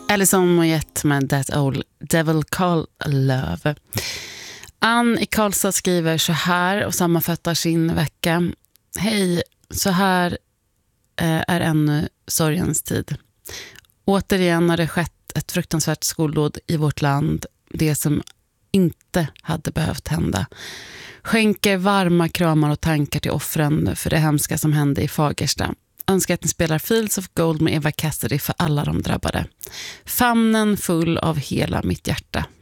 Alison Moyet med That Old Devil Called Love. Ann i Karlstad skriver så här och sammanfattar sin vecka. Hej, så här är ännu sorgens tid. Återigen har det skett ett fruktansvärt skoldåd i vårt land. Det som inte hade behövt hända. Skänker varma kramar och tankar till offren för det hemska som hände i Fagersta. Önskar att ni spelar Fields of Gold med Eva Cassidy för alla de drabbade. Famnen full av hela mitt hjärta.